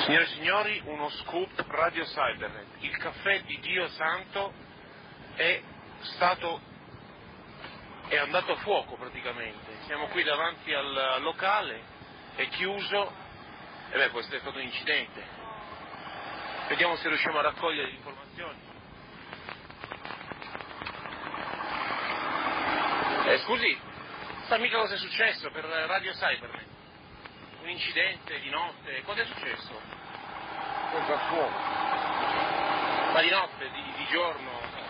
Signore e signori, uno scoop Radio Cybernet. Il caffè di Dio Santo è andato a fuoco praticamente. Siamo qui davanti al locale, è chiuso, e questo è stato un incidente. Vediamo se riusciamo a raccogliere le informazioni. Scusi, sa mica cosa è successo per Radio Cybernet? Un incidente di notte, cosa è successo? Cosa a fuoco? Ma di notte, di giorno?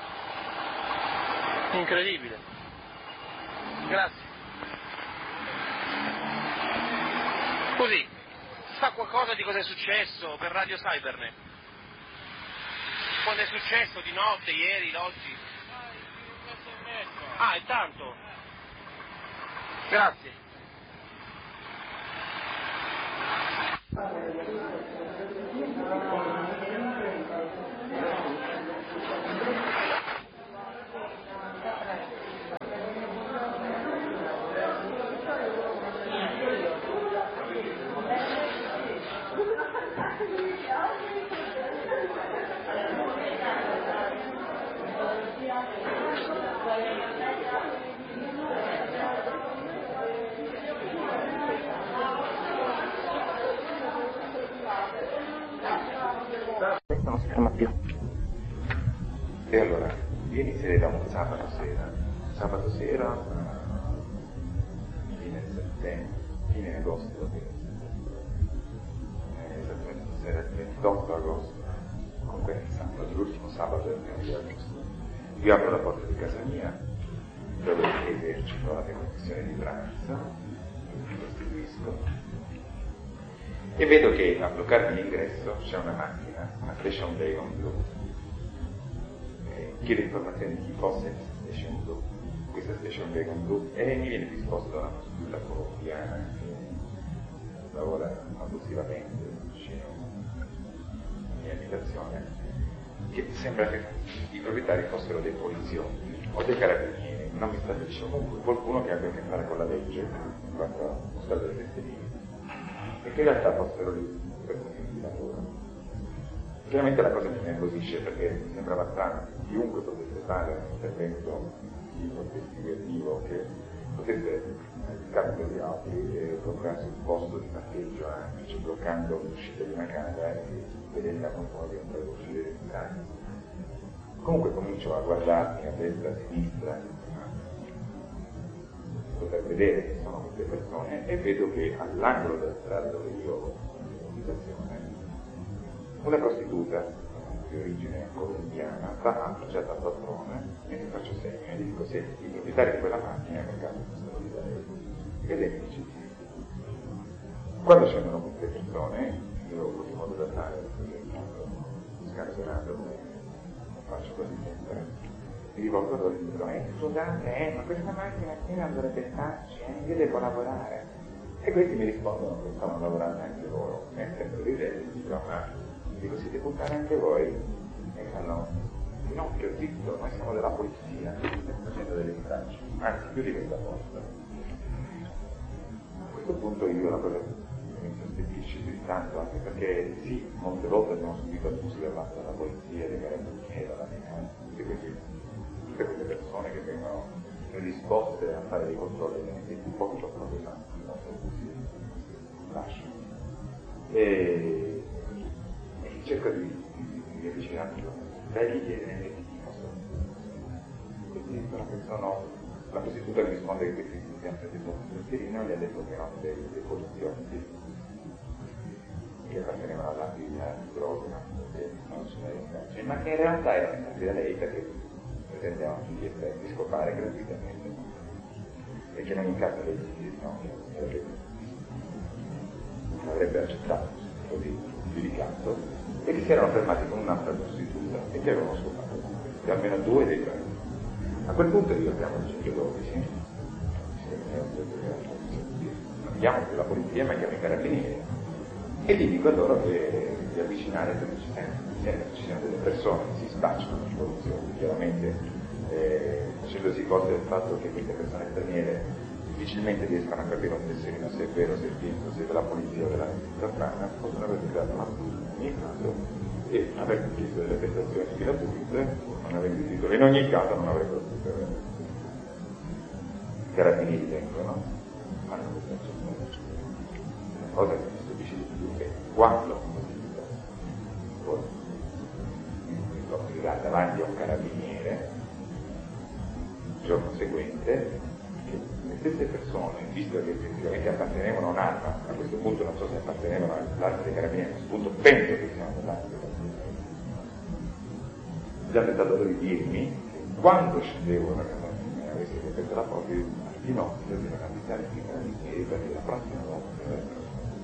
Incredibile. Grazie. Scusi, sa qualcosa di cosa è successo per Radio Cybernet? Quando è successo? Di notte, ieri, oggi? Ah, è tanto. Grazie. Non si ferma più. E allora, ieri sera era un sabato sera, fine settembre, fine agosto, esattamente sera il 28 agosto, comunque è sabato, l'ultimo sabato del mese di agosto. Io apro la porta di casa mia, dove esercito la mia professione di pranzo, mi costituisco, e vedo che a bloccarmi l'ingresso c'è una macchina, una station wagon blu. Chiedo informazioni di chi fosse questa station wagon blu, e mi viene risposto da una prostituta colombiana che lavora abusivamente vicino alla mia abitazione, che sembra che i proprietari fossero dei poliziotti o dei carabinieri, non mi stabilisce comunque qualcuno che abbia a che fare con la legge in quanto a stato delle testimoni, e che in realtà fossero lì per motivi di lavoro. Chiaramente la cosa mi nervosisce, perché mi sembrava strano che chiunque potesse fare un intervento investigativo che potesse cercare per gli altri e procurarsi un posto di parcheggio anche, cioè bloccando l'uscita di una casa e vedendo come modo di entrare e uscire in casa. Comunque comincio a guardarmi a destra e a sinistra, poter vedere che sono queste persone, e vedo che all'angolo della strada dove io ho l'abitazione, una prostituta di origine colombiana sta appoggiata al padrone e mi faccio segno e gli dico: senti, il proprietario di quella macchina è mercato di lei. E lei mi dice: quando scendono queste persone, io ho avuto modo da fare, scansionato, non faccio così sempre, mi rivolgo a loro e dico: scusate, ma questa macchina qui non dovrebbe starci, io devo lavorare. E questi mi rispondono che stanno lavorando anche loro, e sempre ridendo, dico: ma dico, siete puttane anche voi? E fanno: no, che ho zitto, noi siamo della polizia, stiamo facendo delle stracce, anzi più di questa volta. A questo punto io la cosa mi sostituisce più di tanto, anche perché sì, molte volte abbiamo subito abusi da parte della polizia, dei carabinieri, della mia, tutte queste persone che vengono predisposte a fare dei controlli un po' problematici, lascio. E cerco di avvicinarmi a lei, gli chiede nel dimostro. Questi dicono che sono, la prostituta mi risponde che questi si siano presi un pensierino e gli ha detto che erano dei poliziotti che appartenevano all'attività di droga, non sono indagini, ma che in realtà erano entrati da lei perché pretendevano tutti gli effetti scopare gratuitamente, e che in ogni caso lei non avrebbe accettato così giudicato, e che si erano fermati con un'altra prostituta e che avevano scopato e almeno due dei tre. A quel punto io chiamo il 112, non chiamo più la polizia ma chiamo i carabinieri, e gli dico a loro di avvicinare perché ci siano delle persone che si spacciano di corruzione, chiaramente facendosi forte del fatto che queste persone straniere difficilmente riescono a capire un tesserino se è vero, se è finto, se è della polizia o della strana, possono aver creato una in ogni caso e aver compiuto delle prestazioni gratuite, non avendo il titolo. In ogni caso non avrebbero potuto avere. I carabinieri vengono, fanno questa accezione. La cosa che mi stupisce di più è che quando davanti a un carabiniere il giorno seguente, che le stesse persone, visto che effettivamente appartenevano a un'arma, a questo punto non so se appartenevano all'arma dei carabinieri, a questo punto penso che siano dell'arma dei carabinieri, già tentato di dirmi che quando scendevo da casa mia, avessi ripetuto la foto, di notte devo avvisare i carabinieri perché la prossima volta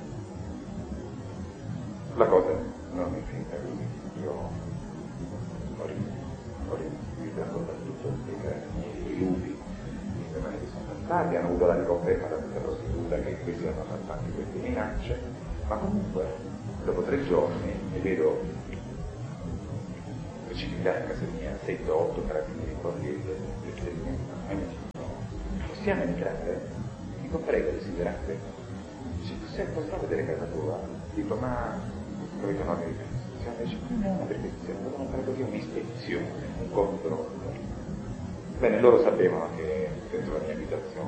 la cosa non è finita così. Io ho rivisto da tutto i carabinieri, i lupi, i femminili che sono passati, hanno avuto la riconferma da questa prostituta che questi hanno fatto anche queste minacce, ma comunque dopo 3 giorni mi vedo precipitare a casa mia 7-8 carabinieri borghesi e mi dicono: possiamo entrare? Dico: prego, desiderate? Dice: posso vedere casa tua? Dico: ma dovete non avere no, perché devono fare così un'ispezione, un controllo. Bene, loro sapevano che dentro la mia abitazione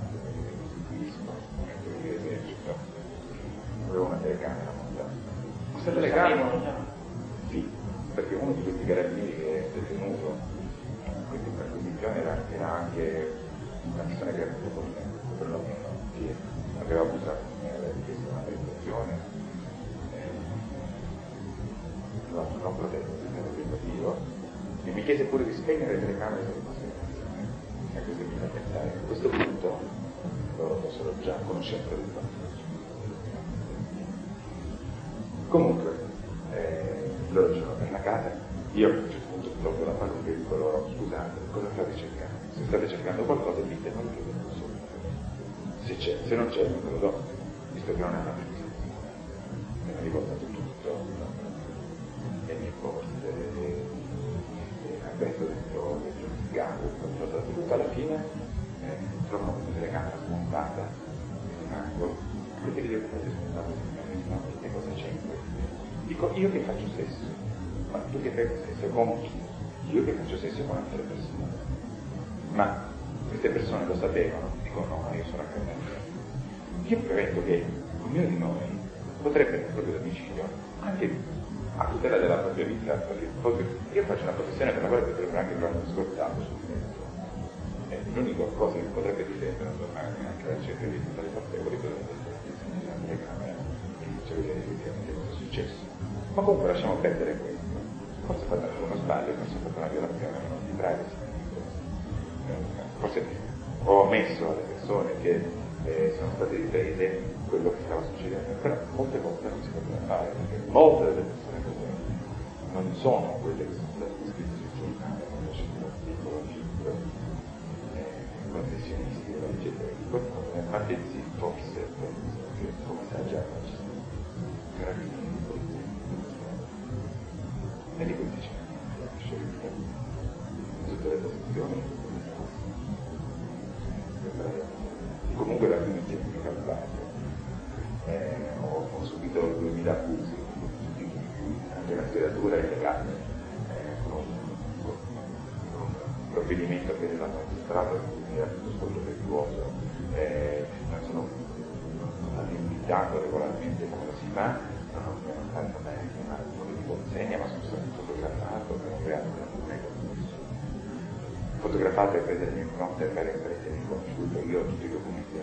avevo una telecamera montata. Questa telecamera? Sì, perché uno di questi carabinieri che è detenuto in questa perquisizione era anche una persona che era molto potente, perlomeno, che aveva abusato di me, aveva richiesto una prestazione. Non protetto del tentativo e mi chiese pure di spegnere le telecamere se fosse necessario. E questo mi fa pensare che a questo punto loro fossero già a conoscenza del fatto. Comunque loro c'erano per la casa, io a un certo punto tolgo la parola e dico loro: scusate, cosa state cercando? Se state cercando qualcosa ditemelo che ve lo so. Se c'è, se non c'è non ve lo do, visto che non è una previsione. Mi hanno ricordato tutto. Le mie poste, adesso dentro il giudicato, tutto alla fine trovano questa telecamera smontata in un angolo, queste videocamere smontate e cosa c'è in questo? Dico: io che faccio sesso, ma tu che fai sesso con chi? Io che faccio sesso con altre persone. Ma queste persone lo sapevano? Dico: no, ma io sono accademico. Io prevedo che ognuno di noi potrebbe nel proprio domicilio anche a tutela della propria vita, perché io faccio una professione per la quale potrebbe anche trovare uno scortato sul mezzo. L'unica cosa che potrebbe difendere, non tornare neanche alla ricerca di tutte le colpevoli, potrebbe essere la telecamera che faccia vedere effettivamente cosa è successo. Ma comunque lasciamo perdere questo. Forse ho fatto anche uno sbaglio, forse ho fatto una violazione di privacy. Forse ho omesso alle persone che sono state riprese quello che stava succedendo, però molte volte non si poteva fare, perché molte delle persone non sono quelle che sono state scritte sul giornale, non facendo l'articolo, professionisti, eccetera, infatti sì, forse come sa già carabinieri di polizia e di questi c'è scelta tutte le posizioni comunque da qui mi si è calcolato. Ho subito 2000 accusi, anche una spiegatura illegale, con un provvedimento che è stato registrato in era tutto virtuoso, non sono stato invitato regolarmente come si fa, non sono stato chiamato di consegna, ma sono stato fotografato per un reato che non è fotografato e prese le mie note per essere riconosciuto, io ho tutti i documenti